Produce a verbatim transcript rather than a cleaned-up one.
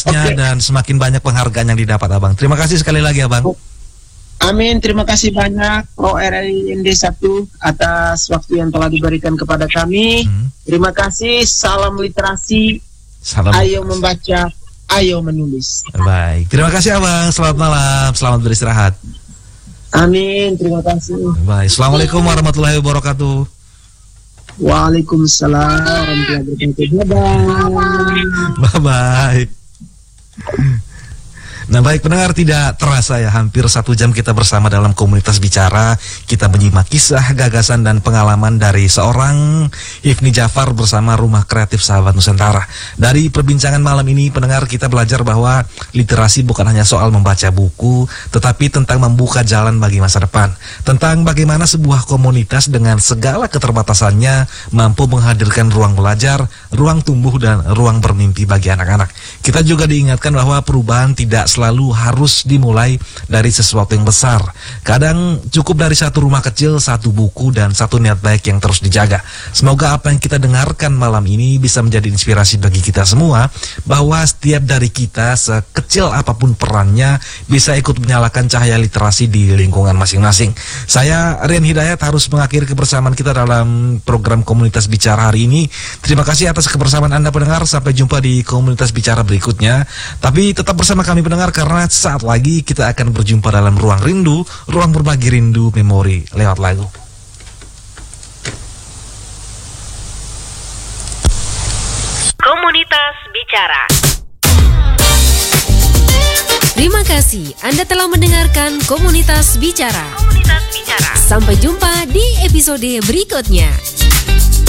suksesnya Oke. dan semakin banyak penghargaan yang didapat Abang. Terima kasih sekali lagi Abang. Amin, terima kasih banyak Pro R I N D satu atas waktu yang telah diberikan kepada kami. Hmm. Terima kasih, salam literasi, Salam. ayo membaca, ayo menulis. Baik, terima kasih Abang. Selamat malam, selamat beristirahat. Amin, terima kasih. Baik, Assalamualaikum warahmatullahi wabarakatuh. Waalaikumsalam warahmatullahi wabarakatuh. Bye-bye. Bye-bye. Nah baik pendengar, tidak terasa ya hampir satu jam kita bersama dalam komunitas bicara. Kita menyimak kisah, gagasan dan pengalaman dari seorang Hifni Jafar bersama Rumah Kreatif Sahabat Nusantara. Dari perbincangan malam ini pendengar, kita belajar bahwa literasi bukan hanya soal membaca buku, tetapi tentang membuka jalan bagi masa depan. Tentang bagaimana sebuah komunitas dengan segala keterbatasannya mampu menghadirkan ruang belajar, ruang tumbuh dan ruang bermimpi bagi anak-anak. Kita juga diingatkan bahwa perubahan tidak selalu harus dimulai dari sesuatu yang besar. Kadang cukup dari satu rumah kecil, satu buku, dan satu niat baik yang terus dijaga. Semoga apa yang kita dengarkan malam ini bisa menjadi inspirasi bagi kita semua, bahwa setiap dari kita, sekecil apapun perannya, bisa ikut menyalakan cahaya literasi di lingkungan masing-masing. Saya Rian Hidayat harus mengakhiri kebersamaan kita dalam program Komunitas Bicara hari ini. Terima kasih atas kebersamaan Anda pendengar. Sampai jumpa di Komunitas Bicara berikutnya. Tapi tetap bersama kami pendengar, karena saat lagi kita akan berjumpa dalam ruang rindu, ruang berbagi rindu memori lewat lagu. Komunitas Bicara. Terima kasih Anda telah mendengarkan Komunitas Bicara. Komunitas Bicara. Sampai jumpa di episode berikutnya.